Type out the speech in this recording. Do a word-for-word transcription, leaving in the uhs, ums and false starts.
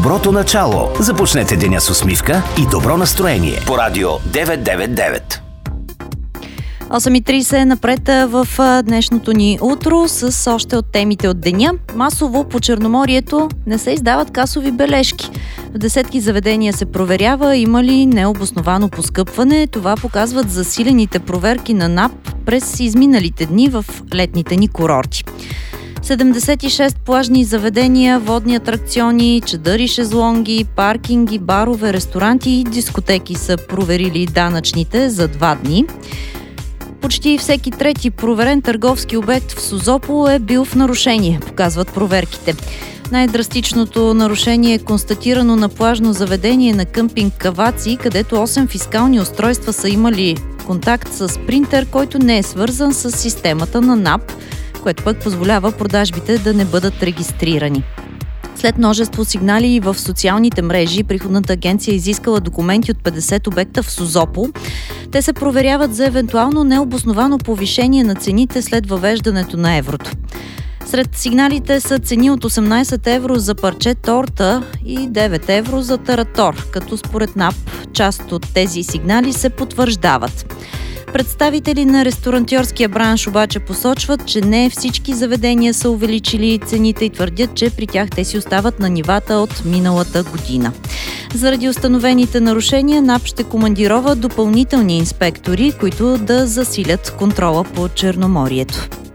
доброто начало. Започнете деня с усмивка и добро настроение по Радио деветстотин деветдесет и девет. осем и трийсет напред в днешното ни утро с още от темите от деня. Масово по Черноморието не се издават касови бележки. В десетки заведения се проверява има ли необосновано поскъпване. Това показват засилените проверки на НАП през изминалите дни в летните ни курорти. седемдесет и шест плажни заведения, водни атракциони, чадъри, шезлонги, паркинги, барове, ресторанти и дискотеки са проверили данъчните за два дни. Почти всеки трети проверен търговски обект в Созопол е бил в нарушение, показват проверките. Най-драстичното нарушение е констатирано на плажно заведение на къмпинг Каваци, където осем фискални устройства са имали контакт с принтер, който не е свързан с системата на НАП, което пък позволява продажбите да не бъдат регистрирани. След множество сигнали в социалните мрежи, приходната агенция е изискала документи от петдесет обекта в Созопол. Те се проверяват за евентуално необосновано повишение на цените след въвеждането на еврото. Сред сигналите са цени от осемнайсет евро за парче торта и девет евро за таратор, като според НАП част от тези сигнали се потвърждават. Представители на ресторантьорския бранш обаче посочват, че не всички заведения са увеличили цените и твърдят, че при тях те си остават на нивата от миналата година. Заради установените нарушения НАП ще командирова допълнителни инспектори, които да засилят контрола по Черноморието.